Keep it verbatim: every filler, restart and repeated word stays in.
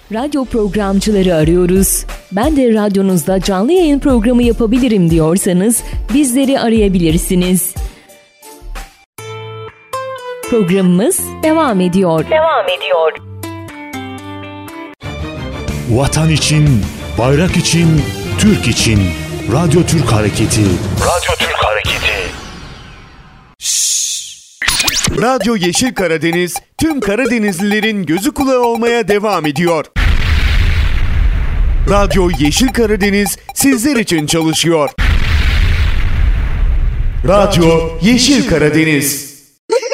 Radyo programcıları arıyoruz. Ben de radyonuzda canlı yayın programı yapabilirim diyorsanız bizleri arayabilirsiniz. Programımız devam ediyor. Devam ediyor. Vatan için, bayrak için, Türk için. Radyo Türk Hareketi. Radyo Türk Hareketi. Radyo Yeşil Karadeniz, tüm Karadenizlilerin gözü kulağı olmaya devam ediyor. Radyo Yeşil Karadeniz sizler için çalışıyor. Radyo Yeşil Karadeniz.